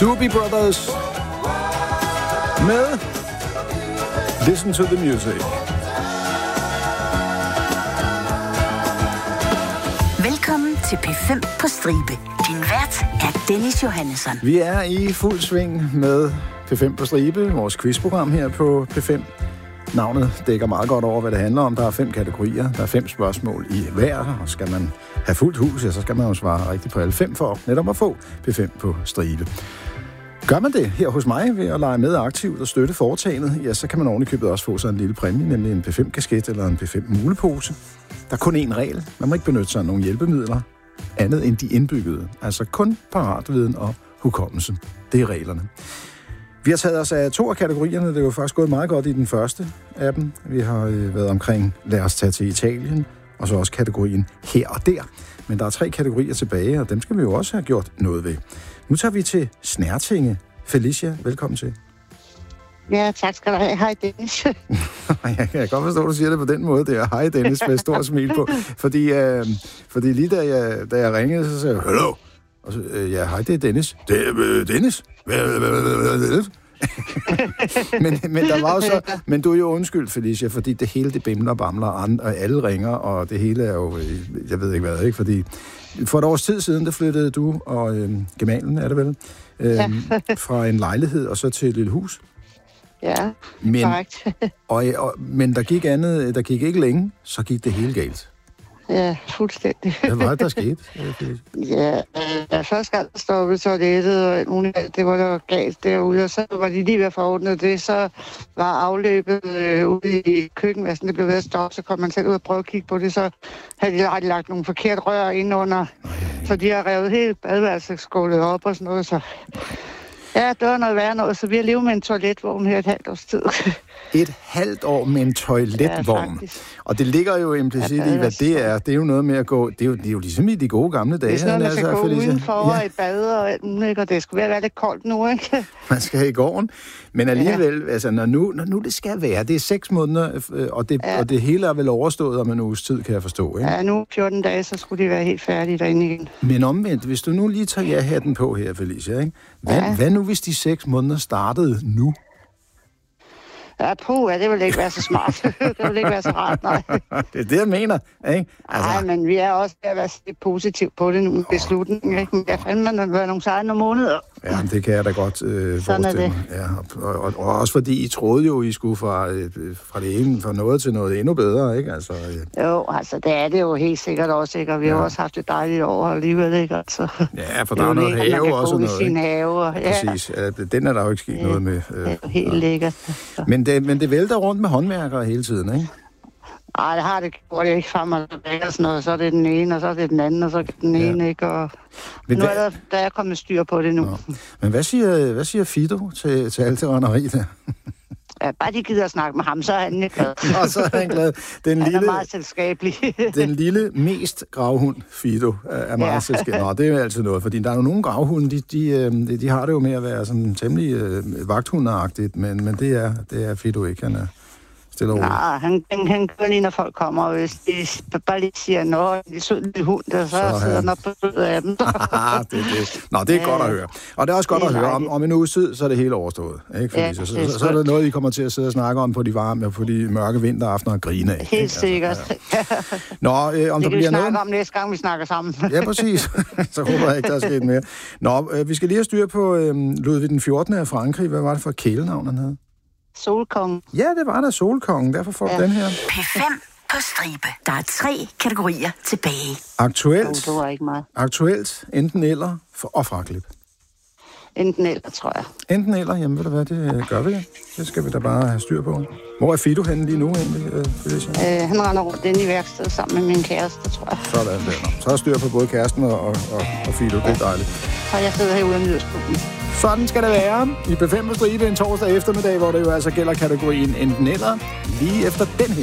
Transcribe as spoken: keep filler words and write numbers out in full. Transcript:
Doobie Brothers med Listen to the Music. Velkommen til P fem på stribe. Din vært er Dennis Johannesson. Vi er i fuld sving med P fem på stribe, vores quizprogram her på P fem. Navnet dækker meget godt over, hvad det handler om. Der er fem kategorier, der er fem spørgsmål i hver, og skal man have fuldt hus, ja, så skal man jo svare rigtigt på alle fem for netop at få P fem på stribe. Gør man det her hos mig ved at lege med aktivt og støtte foretagendet, ja, så kan man ovenikøbet også få sig en lille præmie, nemlig en P fem-kasket eller en P fem-mulepose. Der er kun én regel. Man må ikke benytte sig af nogle hjælpemidler, andet end de indbyggede. Altså kun paratviden og hukommelse. Det er reglerne. Vi har taget os af to af kategorierne. Det er jo faktisk gået meget godt i den første af dem. Vi har øh, været omkring lad os tage til Italien, og så også kategorien her og der. Men der er tre kategorier tilbage, og dem skal vi jo også have gjort noget ved. Nu tager vi til Snertinge. Felicia, velkommen til. Ja, tak skal du have. Hej, Dennis. Jeg kan godt forstå, at du siger det på den måde. Det er hej, Dennis, med et stort smil på. Fordi, øh, fordi lige da jeg, da jeg ringede, så sagde jeg, hallo. Og så, øh, ja, hej, det er Dennis. Det er øh, Dennis? men, men der var jo så... Men du er jo undskyld, Felicia, fordi det hele, det bimler og bamler, og alle ringer, og det hele er jo... Jeg ved ikke hvad, ikke? Fordi for et års tid siden, der flyttede du og øh, gemalen, er det vel? Øh, ja. Fra en lejlighed og så til et lille hus. Ja, men, korrekt. og, og, men der gik andet, der gik ikke længe, så gik det hele galt. Ja, fuldstændig. Hvad var det, der skete? Ja, da første gang stoppede toilettet, og nogle af det var der galt derude, og så var de lige ved at forordne det, så var afløbet øh, ude i køkkenvasken, det blev ved at stoppe, så kom man selv ud og prøve at kigge på det, så havde de, de lagt nogle forkerte rør ind under, så de har revet helt badeværelsesgulvet op og sådan noget, så... Ja, det var noget værre noget, så vi har levet med en toiletvogn her et halvt års tid. Et halvt år med en toiletvogn. Ja, og det ligger jo implicit ja, i, hvad det er. Det er jo noget med at gå... Det er jo, det er jo ligesom i de gode gamle dage. Det er sådan noget, man skal altså, gå udenfor ja. i bad og alt muligt, og det skal være lidt koldt nu, ikke? Man skal i gården. Men alligevel, ja. altså, når nu, når nu det skal være, det er seks måneder, og det, ja. og det hele er vel overstået om en uges tid, kan jeg forstå, ikke? Ja, nu fjorten dage, så skulle de være helt færdige derinde igen. Men omvendt, hvis du nu lige tager ja-hatten på her, Felicia, ikke? Hvad, ja. hvad nu, hvis de seks måneder startede nu? Ja, puh, ja, det vil ikke være så smart. Det vil ikke være så rart, nej. Det er det, jeg mener, ikke? Altså... Nej, men vi er også ved at være lidt positivt på det nu med beslutningen, ikke? Men jeg fandt, man har været nogle sejne måneder. Ja, det kan jeg da godt øh, forestille mig. Ja, og, og, og også fordi I troede jo, I skulle fra, øh, fra det ene, fra noget til noget endnu bedre, ikke? Altså, øh... Jo, altså det er det jo helt sikkert også, ikke? Og vi ja. har også haft det dejligt over alligevel, ikke? Altså, ja, for der er noget have og også noget, ikke? Have, ja. Præcis. Ja, den er der jo ikke sket ja. noget med. Øh, det er jo helt ja. lækkert. Så. Men det, men det vælter rundt med håndværkere hele tiden, ikke? Ej, det har det gjort ikke frem og tilbage og sådan noget. Så er det den ene, og så er det den anden, og så er det den ja. ene, ikke? Og men nu er der, der er kommet styr på det nu. Nå. Men hvad siger, hvad siger Fido til, til alt det rønneri der? Ja, bare de gider at snakke med ham, så er han ikke glad. Og så er han glad. Den han lille, er meget selskabelig. Den lille, mest gravhund, Fido, er meget ja. selskabelig. Nå, det er jo altid noget, fordi der er jo nogle gravhunde, de, de, de, de har det jo med at være sådan temmelig øh, vagthundeagtigt, men, men det, er, det er Fido ikke, han er stille og roligt. Nej, han, han, han gør lige, når folk kommer, og hvis de bare lige siger, nå, det er sød lille hund, der så, så sidder han op på sødet af dem. det er det. Nå, det er ja. godt at høre. Og det er også godt det er at høre, om, om en uge tid, så er det hele overstået. Ikke? Fordi, ja, så, så, så, så er det noget, I kommer til at sidde og snakke om på de varme, på de mørke vinteraftener og grine af. Helt altså, sikkert. Ja. Nå, øh, om det der kan bliver vi snakke noget... om næste gang, vi snakker sammen. Ja, præcis. Så håber jeg ikke, der er sket mere. Nå, øh, vi skal lige have styr på øh, Ludvig den fjortende af Frankrig. Hvad var det for kælenavn, han havde? Solkongen. Ja, det var der Solkongen. Derfor får ja. den her. P fem på stribe. Der er tre kategorier tilbage. Aktuelt. Oh, det var ikke meget. Aktuelt, enten eller og fraklip. Enten eller, tror jeg. Enten eller, jamen ved du hvad, det gør vi. Det skal vi da bare have styr på. Hvor er Fido henne lige nu egentlig? Øh, øh, han render rundt inde i værkstedet sammen med min kæreste, tror jeg. Sådan der. Så er styr på både kæresten og, og, og Fido, ja. Det er dejligt. Og jeg sidder herude og nyder skolen. Sådan skal det være. I P fem på stribe en torsdag eftermiddag, hvor det jo altså gælder kategorien enten eller. Lige efter den her.